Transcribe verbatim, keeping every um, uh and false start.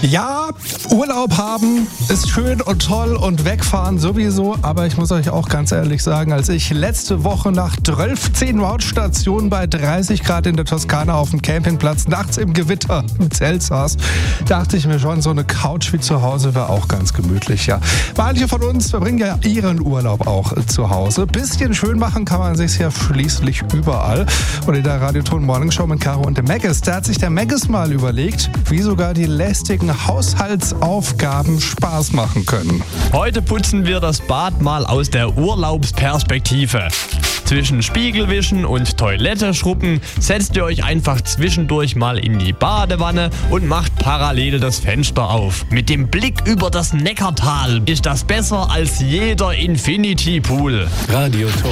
Ja, Urlaub haben ist schön und toll und wegfahren sowieso, aber ich muss euch auch ganz ehrlich sagen, als ich letzte Woche nach zwölfzehn Mautstationen bei dreißig Grad in der Toskana auf dem Campingplatz nachts im Gewitter im Zelt saß, dachte ich mir schon, so eine Couch wie zu Hause wäre auch ganz gemütlich, ja. Manche von uns verbringen ja ihren Urlaub auch zu Hause. Bisschen schön machen kann man sich ja schließlich überall. Und in der Radioton Morningshow mit Caro und dem Maggis, da hat sich der Maggis mal überlegt, wie sogar die lästigen Haushaltsaufgaben Spaß machen können. Heute putzen wir das Bad mal aus der Urlaubsperspektive. Zwischen Spiegelwischen und Toilette schrubben setzt ihr euch einfach zwischendurch mal in die Badewanne und macht parallel das Fenster auf. Mit dem Blick über das Neckartal ist das besser als jeder Infinity Pool. Radioton.